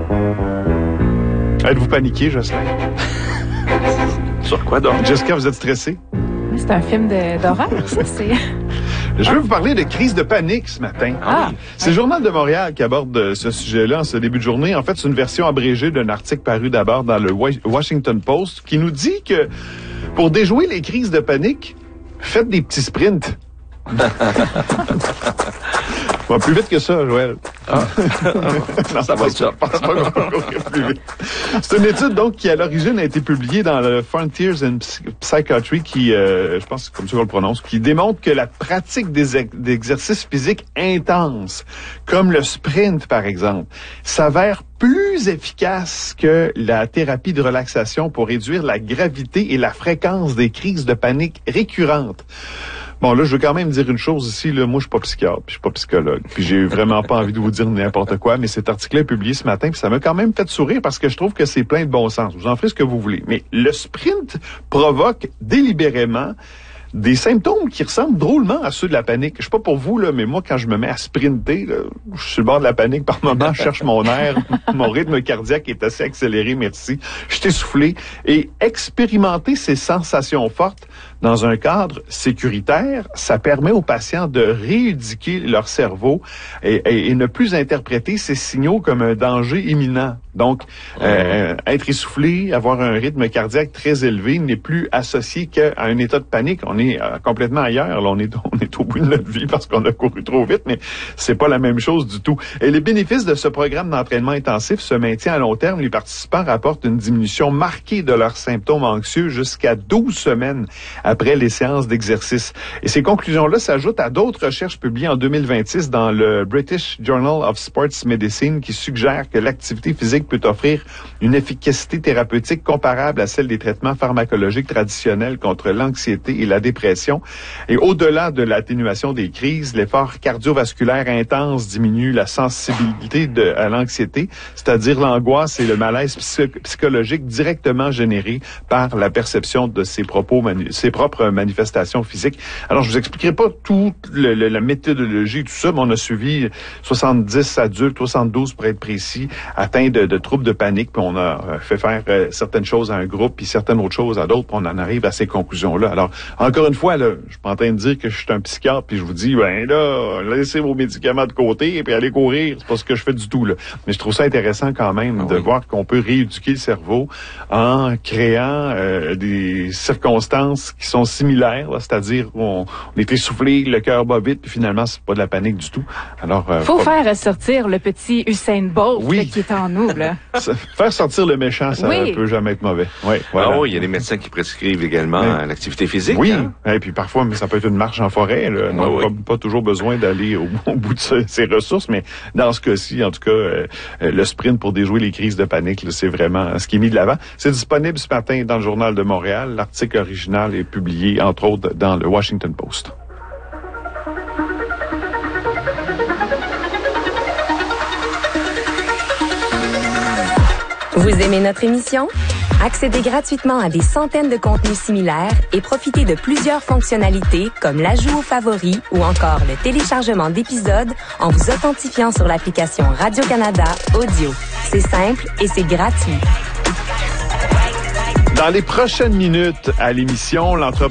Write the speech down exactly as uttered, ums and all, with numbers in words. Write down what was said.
Êtes-vous paniqué, Jocelyn? Sur quoi donc? Jessica, vous êtes stressée? Oui, c'est un film de, d'horreur, ça, c'est... Je veux vous parler de crise de panique ce matin. Ah, c'est le Journal de Montréal qui aborde ce sujet-là en ce début de journée. En fait, c'est une version abrégée d'un article paru d'abord dans le Washington Post qui nous dit que pour déjouer les crises de panique, faites des petits sprints. Va plus vite que ça, Joël. Ah. non, ça va être ça. Je pense pas qu'on va courir plus vite. C'est une étude donc qui à l'origine a été publiée dans le Frontiers in Psychiatry qui, euh, je pense que c'est comme ça qu'on le prononce, qui démontre que la pratique des ex- d'exercices physiques intenses, comme le sprint par exemple, s'avère plus efficace que la thérapie de relaxation pour réduire la gravité et la fréquence des crises de panique récurrentes. Bon, là, je veux quand même dire une chose ici, là. Moi, je suis pas psychiatre, puis je suis pas psychologue, puis j'ai vraiment pas envie de vous dire n'importe quoi, mais cet article est publié ce matin, puis ça m'a quand même fait sourire parce que je trouve que c'est plein de bon sens. Vous en ferez ce que vous voulez. Mais le sprint provoque délibérément des symptômes qui ressemblent drôlement à ceux de la panique. Je sais pas pour vous, là, mais moi, quand je me mets à sprinter, là, je suis sur le bord de la panique par moment, je cherche mon air, mon rythme cardiaque est assez accéléré, merci. Je suis essoufflé. Et expérimenter ces sensations fortes dans un cadre sécuritaire, ça permet aux patients de rééduquer leur cerveau et, et, et ne plus interpréter ces signaux comme un danger imminent. Donc, euh, être essoufflé, avoir un rythme cardiaque très élevé n'est plus associé qu'à un état de panique. On est euh, complètement ailleurs. Là, on est, on est au bout de notre vie parce qu'on a couru trop vite, mais c'est pas la même chose du tout. Et les bénéfices de ce programme d'entraînement intensif se maintient à long terme. Les participants rapportent une diminution marquée de leurs symptômes anxieux jusqu'à douze semaines après les séances d'exercice. Et ces conclusions-là s'ajoutent à d'autres recherches publiées en deux mille vingt-six dans le British Journal of Sports Medicine qui suggèrent que l'activité physique peut offrir une efficacité thérapeutique comparable à celle des traitements pharmacologiques traditionnels contre l'anxiété et la dépression. Et au-delà de l'atténuation des crises, l'effort cardiovasculaire intense diminue la sensibilité de, à l'anxiété, c'est-à-dire l'angoisse et le malaise psy- psychologique directement générés par la perception de ses propos, manu- ses propres manifestations physiques. Alors, je vous expliquerai pas toute le, le, la méthodologie, tout ça, mais on a suivi soixante-dix adultes, soixante-douze pour être précis, atteints de, de troubles de panique, puis on a euh, fait faire euh, certaines choses à un groupe, puis certaines autres choses à d'autres, puis on en arrive à ces conclusions-là. Alors, encore une fois, là, je suis pas en train de dire que je suis un psychiatre, puis je vous dis, ben là, laissez vos médicaments de côté, et puis allez courir. C'est pas ce que je fais du tout, là. Mais je trouve ça intéressant quand même ah, de oui. voir qu'on peut rééduquer le cerveau en créant euh, des circonstances qui sont similaires, là, c'est-à-dire on, on est essoufflé, le cœur bat vite, puis finalement, c'est pas de la panique du tout. Alors, euh, faut pas... faire sortir le petit Usain Bolt oui. là, qui est en nous, là. Faire sortir le méchant, ça oui. peut jamais être mauvais. Oui, voilà. Ah oui, il y a des médecins qui prescrivent également oui. l'activité physique. Oui, hein? et puis parfois, mais ça peut être une marche en forêt. Là. On n'a oui. pas, pas toujours besoin d'aller au, au bout de ses, ses ressources, mais dans ce cas-ci, en tout cas, euh, le sprint pour déjouer les crises de panique, là, c'est vraiment ce qui est mis de l'avant. C'est disponible ce matin dans le Journal de Montréal. L'article original est publié, entre autres, dans le Washington Post. Vous aimez notre émission? Accédez gratuitement à des centaines de contenus similaires et profitez de plusieurs fonctionnalités comme l'ajout aux favoris ou encore le téléchargement d'épisodes en vous authentifiant sur l'application Radio-Canada Audio. C'est simple et c'est gratuit. Dans les prochaines minutes à l'émission, l'entreprise